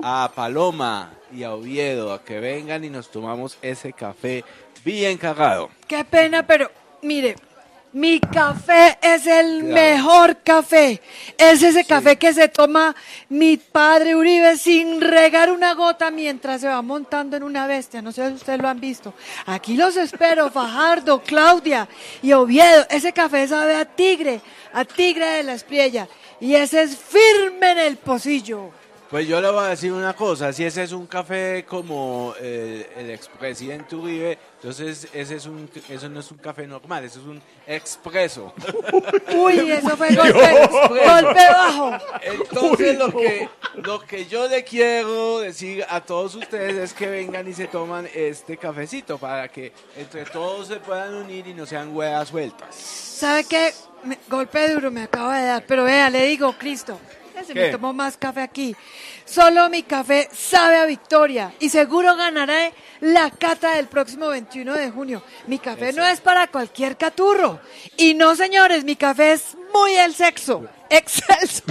a Paloma y a Oviedo a que vengan y nos tomamos ese café bien cargado. Qué pena, pero mire, mi café es el mejor café. Es ese café que se toma mi padre Uribe sin regar una gota mientras se va montando en una bestia. No sé si ustedes lo han visto. Aquí los espero, Fajardo, Claudia y Oviedo. Ese café sabe a tigre de la Espriella. Y ese es firme en el pocillo. Pues yo le voy a decir una cosa, si ese es un café como el expresidente Uribe, entonces eso no es un café normal, eso es un expreso. Uy, eso fue golpe bajo. Entonces lo que yo le quiero decir a todos ustedes es que vengan y se toman este cafecito para que entre todos se puedan unir y no sean huevas sueltas. ¿Sabe qué? Golpe duro me acaba de dar, pero vea, le digo, Cristo. Me tomo más café aquí. Solo mi café sabe a victoria y seguro ganaré la cata del próximo 21 de junio. Mi café no es para cualquier caturro. Y no, señores, mi café es muy el sexo. Excelso.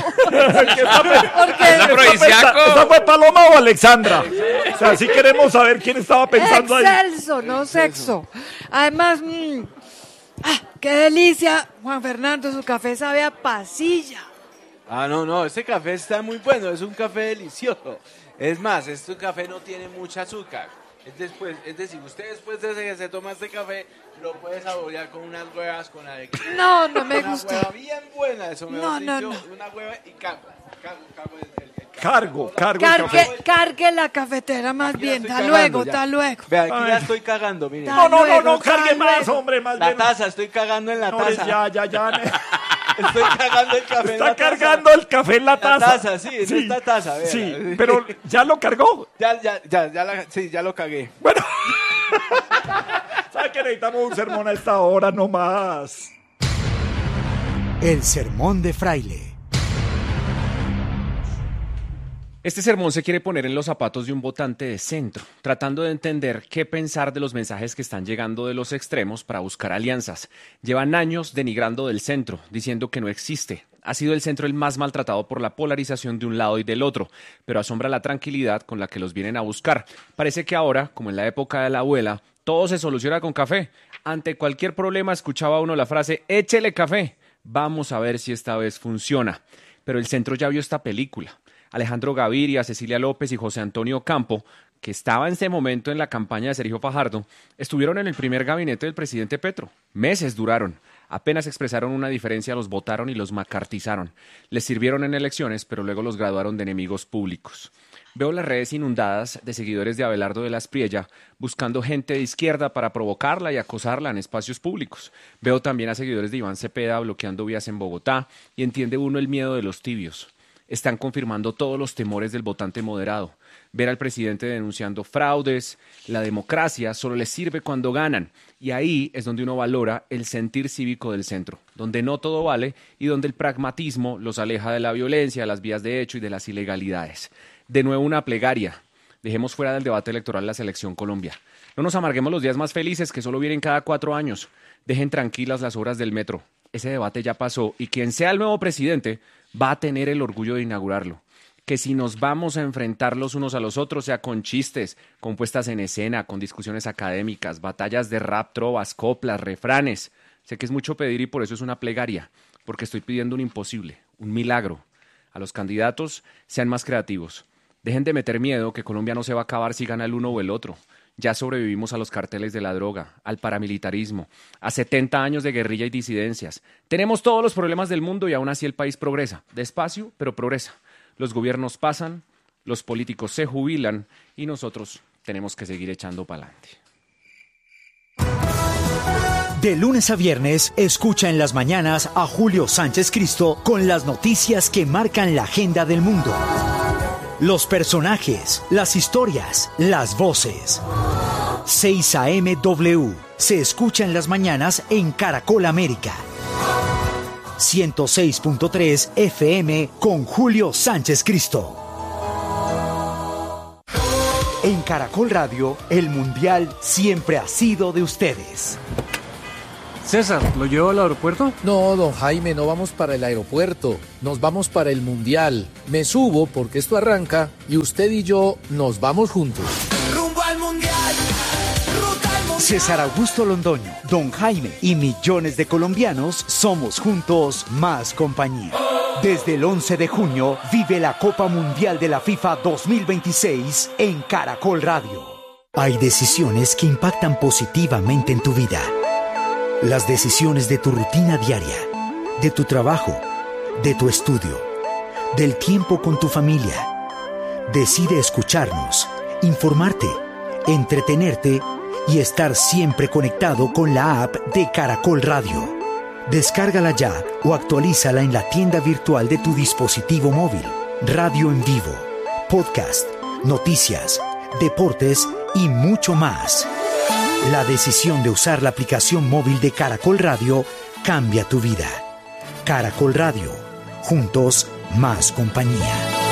¿Esa fue Paloma o Alexandra? O sea, sí queremos saber quién estaba pensando ahí. Excelso, no sexo. Además, qué delicia. Juan Fernando, su café sabe a pasilla. No, este café está muy bueno, es un café delicioso. Es más, este café no tiene mucha azúcar. Es decir, usted después de que se toma este café, lo puede saborear con unas huevas con alegría. No me gusta. Una hueva bien buena, eso me No. Una hueva y Cargue la cafetera más bien. Hasta luego. Vea, aquí la estoy cagando, mire. No, cargue más, hombre, más bien. La taza, estoy cagando en la taza. Ya. Estoy cagando el café en la taza. Está cargando el café en la taza. La taza, sí, en esta taza, vea. Sí, pero ¿ya lo cargó? Ya lo cagué. Bueno. ¿Sabe que necesitamos un sermón a esta hora nomás? El sermón de Fraile. Este sermón se quiere poner en los zapatos de un votante de centro, tratando de entender qué pensar de los mensajes que están llegando de los extremos para buscar alianzas. Llevan años denigrando del centro, diciendo que no existe. Ha sido el centro el más maltratado por la polarización de un lado y del otro, pero asombra la tranquilidad con la que los vienen a buscar. Parece que ahora, como en la época de la abuela, todo se soluciona con café. Ante cualquier problema escuchaba uno la frase, échele café. Vamos a ver si esta vez funciona. Pero el centro ya vio esta película. Alejandro Gaviria, Cecilia López y José Antonio Campo, que estaba en ese momento en la campaña de Sergio Fajardo, estuvieron en el primer gabinete del presidente Petro. Meses duraron. Apenas expresaron una diferencia, los votaron y los macartizaron. Les sirvieron en elecciones, pero luego los graduaron de enemigos públicos. Veo las redes inundadas de seguidores de Abelardo de la Espriella buscando gente de izquierda para provocarla y acosarla en espacios públicos. Veo también a seguidores de Iván Cepeda bloqueando vías en Bogotá y entiende uno el miedo de los tibios. Están confirmando todos los temores del votante moderado. Ver al presidente denunciando fraudes, la democracia solo les sirve cuando ganan. Y ahí es donde uno valora el sentir cívico del centro, donde no todo vale y donde el pragmatismo los aleja de la violencia, de las vías de hecho y de las ilegalidades. De nuevo una plegaria. Dejemos fuera del debate electoral la selección Colombia. No nos amarguemos los días más felices que solo vienen cada 4 años. Dejen tranquilas las obras del metro. Ese debate ya pasó y quien sea el nuevo presidente va a tener el orgullo de inaugurarlo. Que si nos vamos a enfrentar los unos a los otros, sea con chistes, con puestas en escena, con discusiones académicas, batallas de rap, trovas, coplas, refranes. Sé que es mucho pedir y por eso es una plegaria, porque estoy pidiendo un imposible, un milagro. A los candidatos, sean más creativos. Dejen de meter miedo que Colombia no se va a acabar si gana el uno o el otro. Ya sobrevivimos a los carteles de la droga, al paramilitarismo, a 70 años de guerrilla y disidencias. Tenemos todos los problemas del mundo y aún así el país progresa. Despacio, pero progresa. Los gobiernos pasan, los políticos se jubilan y nosotros tenemos que seguir echando para adelante. De lunes a viernes, escucha en las mañanas a Julio Sánchez Cristo con las noticias que marcan la agenda del mundo. Los personajes, las historias, las voces. 6 AM W se escucha en las mañanas en Caracol América. 106.3 FM con Julio Sánchez Cristo. En Caracol Radio, el Mundial siempre ha sido de ustedes. César, ¿lo llevo al aeropuerto? No, don Jaime, no vamos para el aeropuerto, nos vamos para el Mundial. Me subo porque esto arranca y usted y yo nos vamos juntos. Rumbo al Mundial, ruta al Mundial. César Augusto Londoño, Don Jaime y millones de colombianos somos juntos más compañía. Desde el 11 de junio vive la Copa Mundial de la FIFA 2026 en Caracol Radio. Hay decisiones que impactan positivamente en tu vida. Las decisiones de tu rutina diaria, de tu trabajo, de tu estudio, del tiempo con tu familia. Decide escucharnos, informarte, entretenerte y estar siempre conectado con la app de Caracol Radio. Descárgala ya o actualízala en la tienda virtual de tu dispositivo móvil. Radio en vivo, podcast, noticias, deportes y mucho más. La decisión de usar la aplicación móvil de Caracol Radio cambia tu vida. Caracol Radio, juntos más compañía.